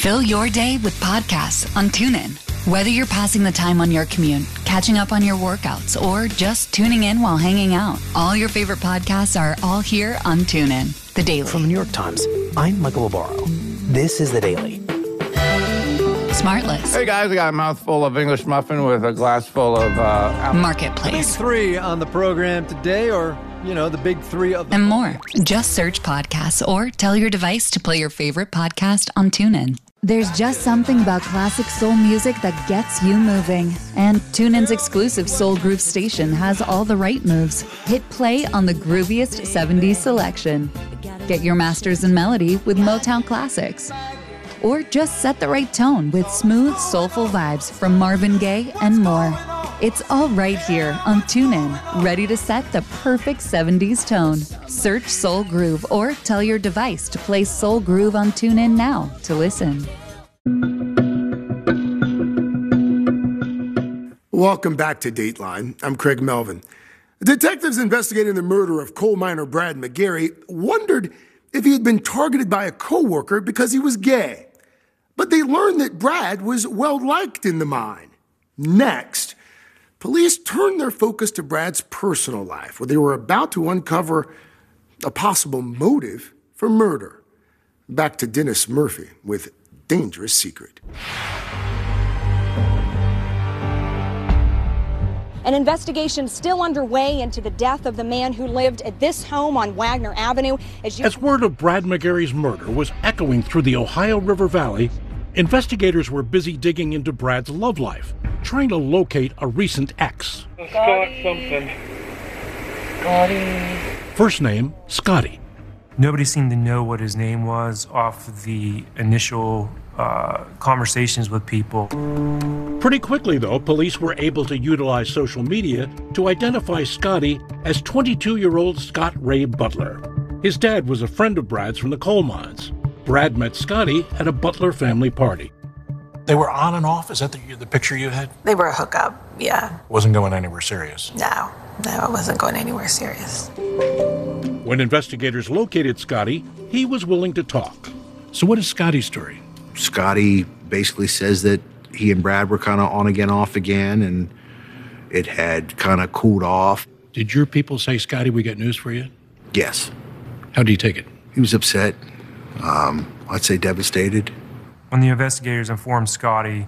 Fill your day with podcasts on TuneIn. Whether you're passing the time on your commute, catching up on your workouts, or just tuning in while hanging out, all your favorite podcasts are all here on TuneIn. The Daily. From the New York Times, I'm Michael Barbaro. This is The Daily. Smartless. Hey guys, I got a mouthful of English muffin with a glass full of Marketplace. Big three on the program today, or, the big three of them. And more. Just search podcasts or tell your device to play your favorite podcast on TuneIn. There's just something about classic soul music that gets you moving. And TuneIn's exclusive Soul Groove station has all the right moves. Hit play on the grooviest 70s selection. Get your masters in melody with Motown Classics. Or just set the right tone with smooth, soulful vibes from Marvin Gaye and more. It's all right here on TuneIn, ready to set the perfect 70s tone. Search Soul Groove or tell your device to play Soul Groove on TuneIn now to listen. Welcome back to Dateline. I'm Craig Melvin. Detectives investigating the murder of coal miner Brad McGarry wondered if he had been targeted by a coworker because he was gay. But they learned that Brad was well-liked in the mine. Next, police turned their focus to Brad's personal life, where they were about to uncover a possible motive for murder. Back to Dennis Murphy with Dangerous Secret. An investigation still underway into the death of the man who lived at this home on Wagner Avenue. As word of Brad McGarry's murder was echoing through the Ohio River Valley, investigators were busy digging into Brad's love life, trying to locate a recent ex. Scott something. Scotty. First name, Scotty. Nobody seemed to know what his name was off the initial conversations with people. Pretty quickly, though, police were able to utilize social media to identify Scotty as 22-year-old Scott Ray Butler. His dad was a friend of Brad's from the coal mines. Brad met Scotty at a Butler family party. They were on and off? Is that the picture you had? They were a hookup, yeah. Wasn't going anywhere serious? No, it wasn't going anywhere serious. When investigators located Scotty, he was willing to talk. So what is Scotty's story? Scotty basically says that he and Brad were kind of on again, off again, and it had kind of cooled off. Did your people say, Scotty, we got news for you? Yes. How did he take it? He was upset. I'd say devastated. When the investigators informed Scotty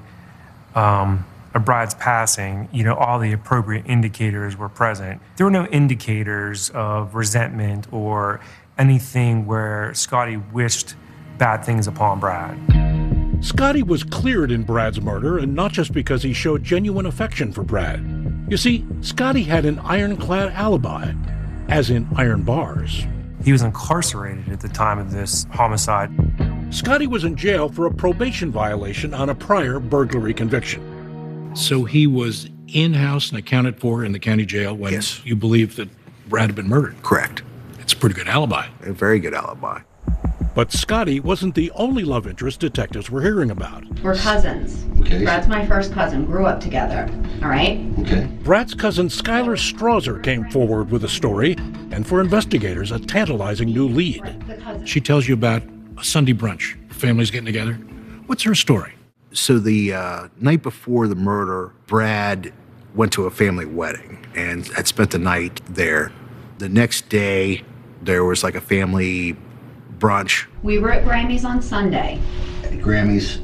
of Brad's passing, all the appropriate indicators were present. There were no indicators of resentment or anything where Scotty wished bad things upon Brad. Scotty was cleared in Brad's murder, and not just because he showed genuine affection for Brad. You see, Scotty had an ironclad alibi, as in iron bars. He was incarcerated at the time of this homicide. Scotty was in jail for a probation violation on a prior burglary conviction. So he was in-house and accounted for in the county jail when Yes. You believe that Brad had been murdered? Correct. It's a pretty good alibi. A very good alibi. But Scotty wasn't the only love interest detectives were hearing about. We're cousins. Okay. Brad's my first cousin. Grew up together. All right? Okay. Brad's cousin Skylar Strauser came forward with a story, and for investigators, a tantalizing new lead. She tells you about a Sunday brunch. Families getting together. What's her story? So the night before the murder, Brad went to a family wedding and had spent the night there. The next day, there was like a family brunch. We were at Grammy's on Sunday. At Grammy's,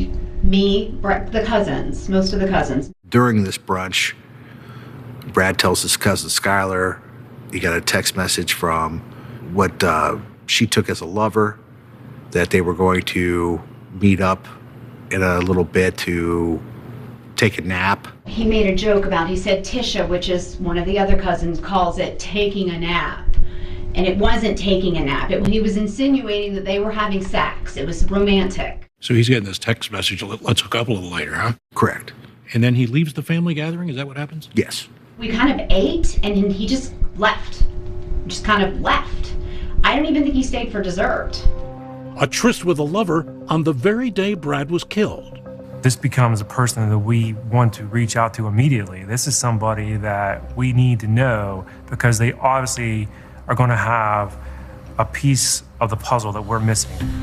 The cousins, most of the cousins. During this brunch, Brad tells his cousin Skylar he got a text message from what she took as a lover, that they were going to meet up in a little bit to take a nap. He made a joke about, he said Tisha, which is one of the other cousins, calls it taking a nap. And it wasn't taking a nap. He was insinuating that they were having sex. It was romantic. So he's getting this text message, let's hook up a little later, huh? Correct. And then he leaves the family gathering? Is that what happens? Yes. We kind of ate, and he just left. Just kind of left. I don't even think he stayed for dessert. A tryst with a lover on the very day Brad was killed. This becomes a person that we want to reach out to immediately. This is somebody that we need to know because they obviously are going to have a piece of the puzzle that we're missing.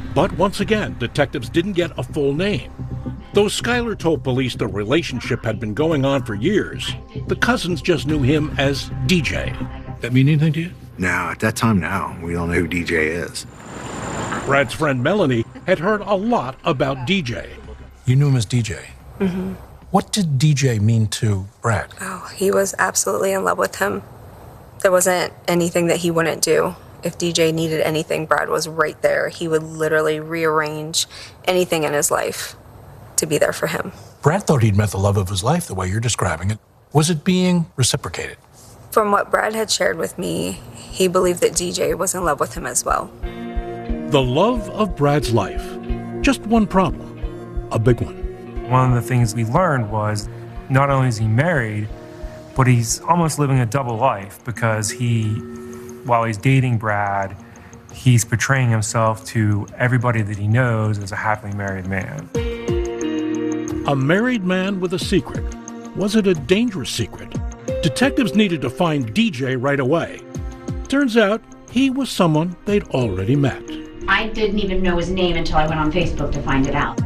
But once again, detectives didn't get a full name. Though Schuyler told police the relationship had been going on for years, the cousins just knew him as DJ. That mean anything to you? No, at that time, no. We don't know who DJ is. Brad's friend Melanie had heard a lot about DJ. You knew him as DJ? Mm-hmm. What did DJ mean to Brad? Oh, he was absolutely in love with him. There wasn't anything that he wouldn't do. If DJ needed anything, Brad was right there. He would literally rearrange anything in his life to be there for him. Brad thought he'd met the love of his life the way you're describing it. Was it being reciprocated? From what Brad had shared with me, he believed that DJ was in love with him as well. The love of Brad's life. Just one problem, a big one. One of the things we learned was not only is he married, but he's almost living a double life because while he's dating Brad, he's portraying himself to everybody that he knows as a happily married man. A married man with a secret. Was it a dangerous secret? Detectives needed to find DJ right away. Turns out he was someone they'd already met. I didn't even know his name until I went on Facebook to find it out.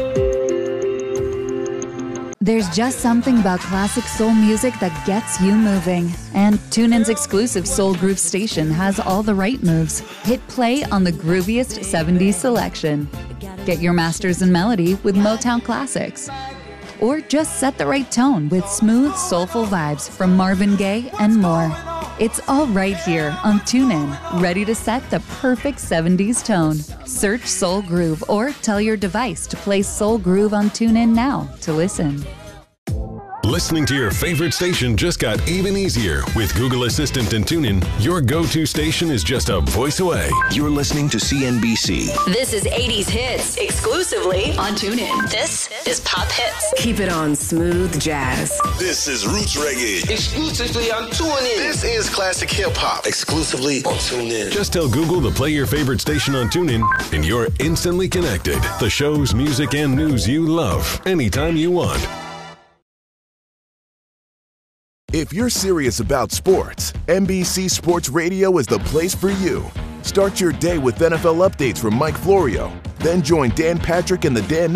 There's just something about classic soul music that gets you moving. And TuneIn's exclusive Soul Groove station has all the right moves. Hit play on the grooviest 70s selection. Get your masters in melody with Motown classics. Or just set the right tone with smooth, soulful vibes from Marvin Gaye and more. It's all right here on TuneIn, ready to set the perfect 70s tone. Search Soul Groove or tell your device to play Soul Groove on TuneIn now to listen. Listening to your favorite station just got even easier. With Google Assistant and TuneIn, your go-to station is just a voice away. You're listening to CNBC. This is 80s Hits, exclusively on TuneIn. This is Pop Hits. Keep it on Smooth Jazz. This is Roots Reggae, exclusively on TuneIn. This is Classic Hip Hop, exclusively on TuneIn. Just tell Google to play your favorite station on TuneIn, and you're instantly connected. The shows, music, and news you love, anytime you want. If you're serious about sports, NBC Sports Radio is the place for you. Start your day with NFL updates from Mike Florio. Then join Dan Patrick and the Dan